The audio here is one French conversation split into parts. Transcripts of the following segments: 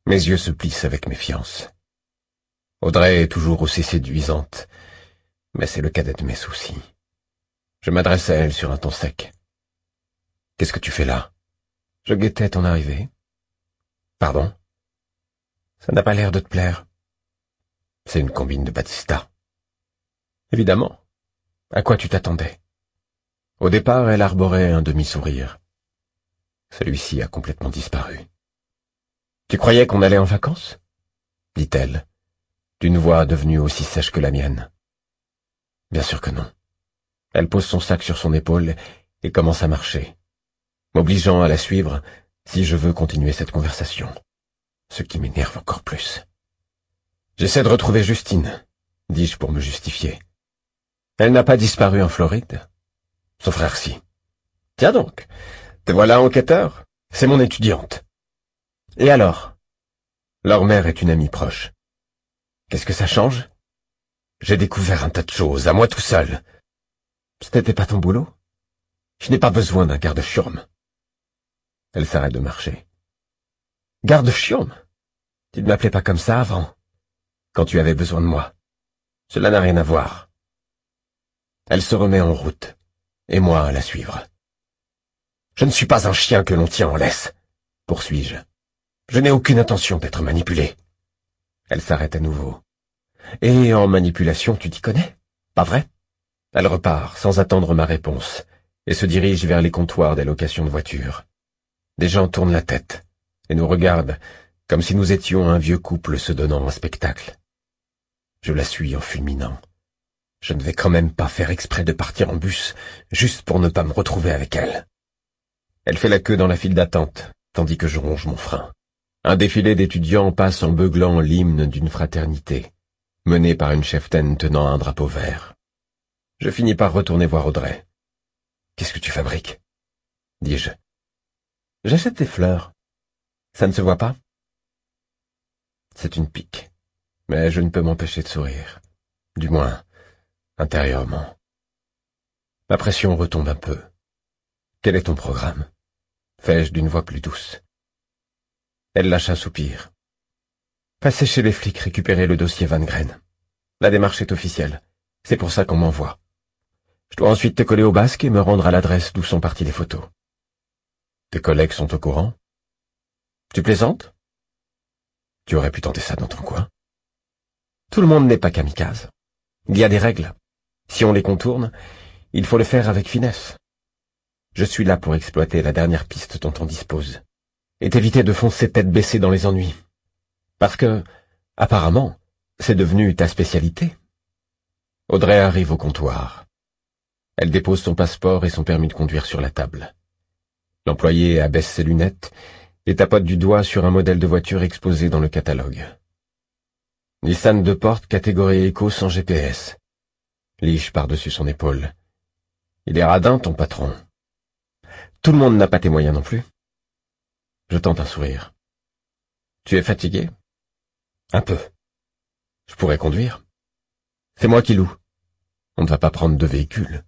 Mes yeux se plissent avec méfiance. Audrey est toujours aussi séduisante, mais c'est le cadet de mes soucis. Je m'adresse à elle sur un ton sec. « Qu'est-ce que tu fais là ?»« Je guettais ton arrivée. »« Pardon ?»« Ça n'a pas l'air de te plaire. »« C'est une combine de Batista. »« Évidemment. À quoi tu t'attendais ?» Au départ, elle arborait un demi-sourire. Celui-ci a complètement disparu. « Tu croyais qu'on allait en vacances ?» dit-elle, d'une voix devenue aussi sèche que la mienne. Bien sûr que non. Elle pose son sac sur son épaule et commence à marcher, m'obligeant à la suivre si je veux continuer cette conversation, ce qui m'énerve encore plus. J'essaie de retrouver Justine, dis-je pour me justifier. Elle n'a pas disparu en Floride. Son frère si. Tiens donc, te voilà enquêteur. C'est mon étudiante. Et alors? Leur mère est une amie proche. Qu'est-ce que ça change? J'ai découvert un tas de choses, à moi tout seul. Ce n'était pas ton boulot? Je n'ai pas besoin d'un garde-chiourme. Elle s'arrête de marcher. Garde-chiourme? Tu ne m'appelais pas comme ça avant, quand tu avais besoin de moi. Cela n'a rien à voir. Elle se remet en route, et moi à la suivre. Je ne suis pas un chien que l'on tient en laisse, poursuis-je. Je n'ai aucune intention d'être manipulé. Elle s'arrête à nouveau. Et en manipulation, tu t'y connais, pas vrai? Elle repart, sans attendre ma réponse, et se dirige vers les comptoirs des locations de voitures. Des gens tournent la tête, et nous regardent, comme si nous étions un vieux couple se donnant un spectacle. Je la suis en fulminant. Je ne vais quand même pas faire exprès de partir en bus, juste pour ne pas me retrouver avec elle. Elle fait la queue dans la file d'attente, tandis que je ronge mon frein. Un défilé d'étudiants passe en beuglant l'hymne d'une fraternité, mené par une cheftaine tenant un drapeau vert. Je finis par retourner voir Audrey. « Qu'est-ce que tu fabriques ?» dis-je. « J'achète des fleurs. Ça ne se voit pas ?» C'est une pique, mais je ne peux m'empêcher de sourire. Du moins, intérieurement. Ma pression retombe un peu. « Quel est ton programme ?» fais-je d'une voix plus douce. Elle lâche un soupir. « Passez chez les flics récupérer le dossier Van Gren. La démarche est officielle. C'est pour ça qu'on m'envoie. Je dois ensuite te coller au basque et me rendre à l'adresse d'où sont parties les photos. Tes collègues sont au courant? Tu plaisantes? Tu aurais pu tenter ça dans ton coin. Tout le monde n'est pas kamikaze. Il y a des règles. Si on les contourne, il faut le faire avec finesse. Je suis là pour exploiter la dernière piste dont on dispose, et t'éviter de foncer tête baissée dans les ennuis. Parce que, apparemment, c'est devenu ta spécialité. Audrey arrive au comptoir. Elle dépose son passeport et son permis de conduire sur la table. L'employé abaisse ses lunettes et tapote du doigt sur un modèle de voiture exposé dans le catalogue. Nissan 2 portes catégorie éco sans GPS. Liche par-dessus son épaule. Il est radin, ton patron. Tout le monde n'a pas tes moyens non plus. Je tente un sourire. Tu es fatigué? Un peu. Je pourrais conduire. C'est moi qui loue. On ne va pas prendre 2 véhicules.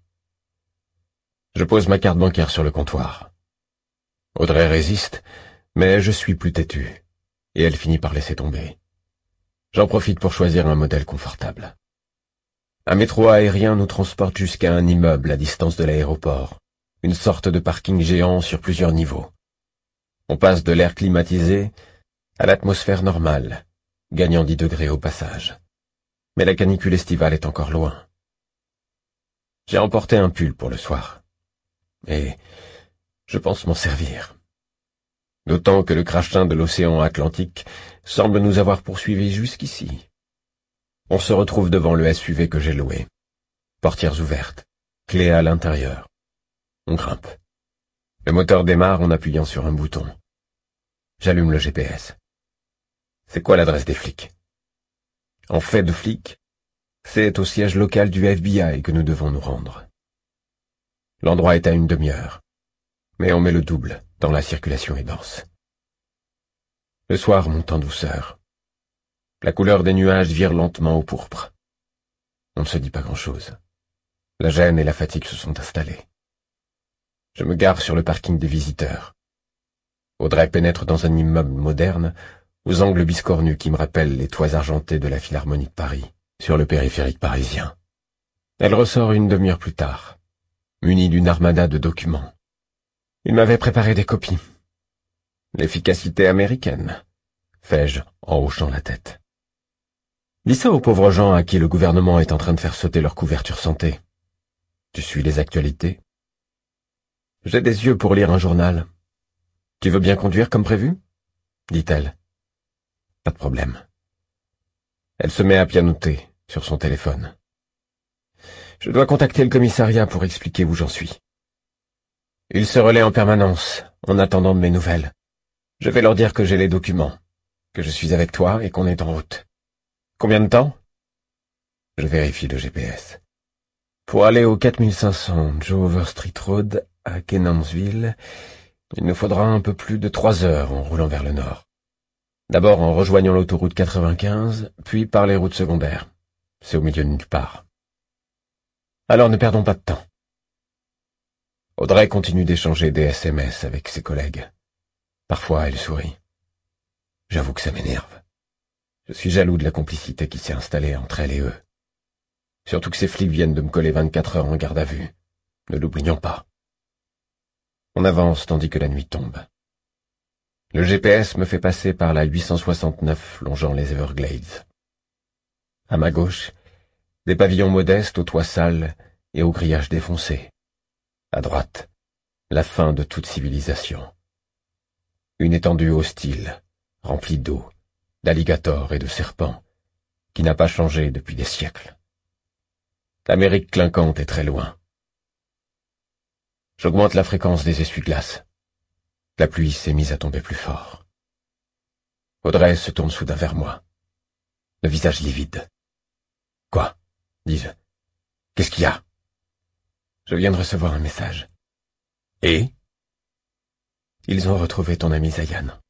Je pose ma carte bancaire sur le comptoir. Audrey résiste, mais je suis plus têtu, et elle finit par laisser tomber. J'en profite pour choisir un modèle confortable. Un métro aérien nous transporte jusqu'à un immeuble à distance de l'aéroport, une sorte de parking géant sur plusieurs niveaux. On passe de l'air climatisé à l'atmosphère normale, gagnant 10 degrés au passage. Mais la canicule estivale est encore loin. J'ai emporté un pull pour le soir, et je pense m'en servir. D'autant que le crachin de l'océan Atlantique semble nous avoir poursuivis jusqu'ici. On se retrouve devant le SUV que j'ai loué. Portières ouvertes, clé à l'intérieur. On grimpe. Le moteur démarre en appuyant sur un bouton. J'allume le GPS. C'est quoi l'adresse des flics? En fait de flics, c'est au siège local du FBI que nous devons nous rendre. L'endroit est à une demi-heure, mais on met le double tant la circulation est dense. Le soir monte en douceur. La couleur des nuages vire lentement au pourpre. On ne se dit pas grand-chose. La gêne et la fatigue se sont installées. Je me gare sur le parking des visiteurs. Audrey pénètre dans un immeuble moderne aux angles biscornus qui me rappellent les toits argentés de la Philharmonie de Paris, sur le périphérique parisien. Elle ressort une demi-heure plus tard, munie d'une armada de documents. Il m'avait préparé des copies. L'efficacité américaine, fais-je en hochant la tête. Dis ça aux pauvres gens à qui le gouvernement est en train de faire sauter leur couverture santé. Tu suis les actualités? J'ai des yeux pour lire un journal. Tu veux bien conduire comme prévu? Dit-elle. Pas de problème. Elle se met à pianoter sur son téléphone. Je dois contacter le commissariat pour expliquer où j'en suis. Ils se relaient en permanence, en attendant de mes nouvelles. Je vais leur dire que j'ai les documents, que je suis avec toi et qu'on est en route. Combien de temps? Je vérifie le GPS. Pour aller au 4500 Jover Street Road à Kenansville, il nous faudra un peu plus de 3 heures en roulant vers le nord. D'abord en rejoignant l'autoroute 95, puis par les routes secondaires. C'est au milieu de nulle part. Alors ne perdons pas de temps. Audrey continue d'échanger des SMS avec ses collègues. Parfois elle sourit. J'avoue que ça m'énerve. Je suis jaloux de la complicité qui s'est installée entre elle et eux. Surtout que ces flics viennent de me coller 24 heures en garde à vue. Ne l'oublions pas. On avance tandis que la nuit tombe. Le GPS me fait passer par la 869 longeant les Everglades. À ma gauche, des pavillons modestes aux toits sales et aux grillages défoncés. À droite, la fin de toute civilisation. Une étendue hostile, remplie d'eau, d'alligators et de serpents, qui n'a pas changé depuis des siècles. L'Amérique clinquante est très loin. J'augmente la fréquence des essuie-glaces. La pluie s'est mise à tomber plus fort. Audrey se tourne soudain vers moi, le visage livide. « Quoi ?» dis-je. « Qu'est-ce qu'il y a ?» Je viens de recevoir un message. « Et ?» Ils ont retrouvé ton ami Zayan.